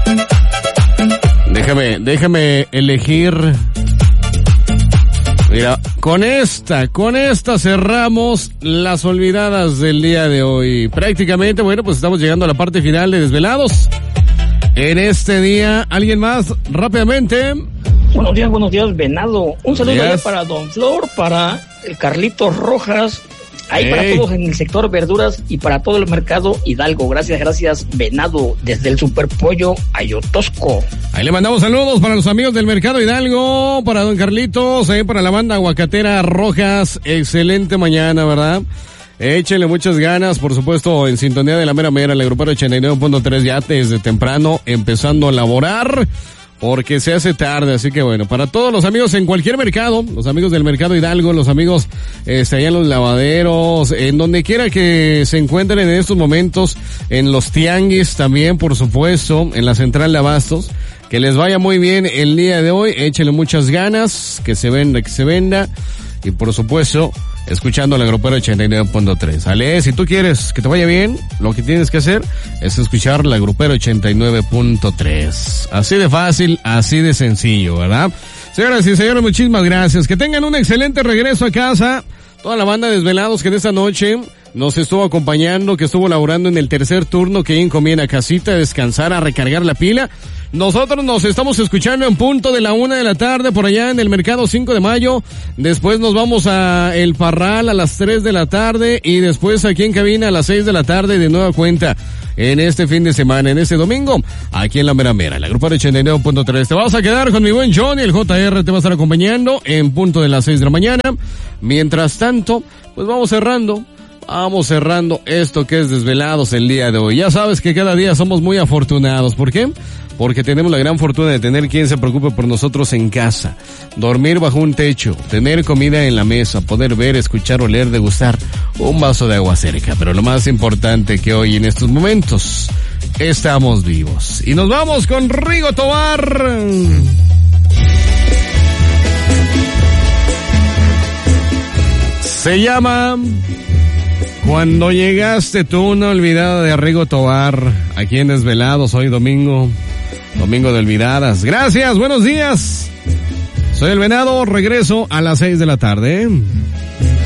Déjame elegir. Mira, con esta cerramos las olvidadas del día de hoy. Prácticamente, bueno, pues estamos llegando a la parte final de Desvelados. En este día, ¿alguien más? Rápidamente. Buenos días, Venado. Un saludo allá para Don Flor, para el Carlitos Rojas, ahí para todos en el sector verduras y para todo el mercado Hidalgo. Gracias, Venado, desde el Superpollo Ayotosco. Ahí le mandamos saludos para los amigos del mercado Hidalgo, para Don Carlitos, para la banda aguacatera Rojas. Excelente mañana, ¿verdad? Échenle muchas ganas, por supuesto, en sintonía de la mera, el Grupero 89.3 ya desde temprano, empezando a laborar, porque se hace tarde, así que bueno, para todos los amigos en cualquier mercado, los amigos del mercado Hidalgo, los amigos allá en los lavaderos, en donde quiera que se encuentren en estos momentos, en los tianguis también, por supuesto, en la central de abastos, que les vaya muy bien el día de hoy, échenle muchas ganas, que se venda, y por supuesto, escuchando la Grupero 89.3. Ale, si tú quieres que te vaya bien, lo que tienes que hacer es escuchar la Grupero 89.3. Así de fácil, así de sencillo, ¿verdad? Señoras y señores, muchísimas gracias. Que tengan un excelente regreso a casa. Toda la banda de Desvelados que en esta noche nos estuvo acompañando, que estuvo laborando en el tercer turno, que encomienda a casita, a descansar, a recargar la pila. Nosotros nos estamos escuchando en punto de la 1 de la tarde por allá en el Mercado 5 de Mayo. Después nos vamos a El Parral a las 3 de la tarde y después aquí en cabina a las 6 de la tarde de nueva cuenta en este fin de semana, en este domingo, aquí en la mera, la Grupero 89.3. Te vas a quedar con mi buen Johnny, el JR te va a estar acompañando en punto de las 6 de la mañana. Mientras tanto, pues vamos cerrando esto que es Desvelados el día de hoy. Ya sabes que cada día somos muy afortunados. ¿Por qué? Porque tenemos la gran fortuna de tener quien se preocupe por nosotros en casa, dormir bajo un techo, tener comida en la mesa, poder ver, escuchar, oler, degustar un vaso de agua cerca. Pero lo más importante que hoy en estos momentos estamos vivos. Y nos vamos con Rigo Tobar. Se llama Cuando llegaste tú, una olvidada de Rigo Tobar, aquí en Desvelados, hoy domingo de olvidadas. Gracias, buenos días. Soy el Venado, regreso a las 6 de la tarde.